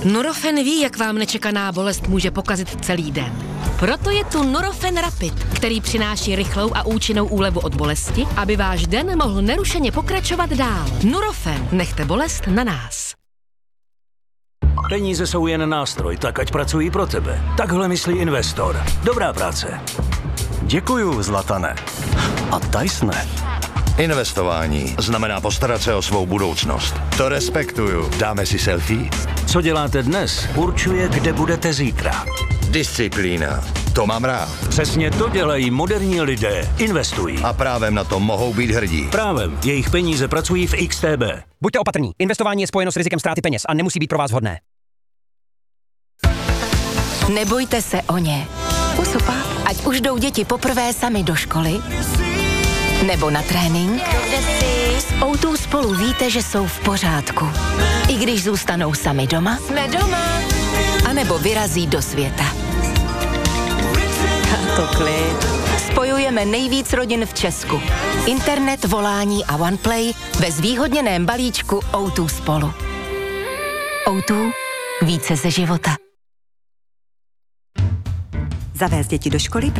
Nurofen ví, jak vám nečekaná bolest může pokazit celý den. Proto je tu Nurofen Rapid, který přináší rychlou a účinnou úlevu od bolesti, aby váš den mohl nerušeně pokračovat dál. Nurofen, nechte bolest na nás. Peníze jsou jen nástroj, tak ať pracují pro tebe. Takhle myslí investor. Dobrá práce. Děkuju, Zlatane. A Tysone. Investování znamená postarat se o svou budoucnost. To respektuju. Dáme si selfie? Co děláte dnes, určuje, kde budete zítra. Disciplína. To mám rád. Přesně to dělají moderní lidé. Investují. A právem na to mohou být hrdí. Právem. Jejich peníze pracují v XTB. Buďte opatrní. Investování je spojeno s rizikem ztráty peněz a nemusí být pro vás vhodné. Nebojte se o ně. Ať už jdou děti poprvé sami do školy, nebo na trénink, s O2 Spolu víte, že jsou v pořádku. I když zůstanou sami doma, jsme doma. A nebo vyrazí do světa. To klid. Spojujeme nejvíc rodin v Česku. Internet, volání a OnePlay ve zvýhodněném balíčku O2 Spolu. O2. Více ze života. Zavést děti do školy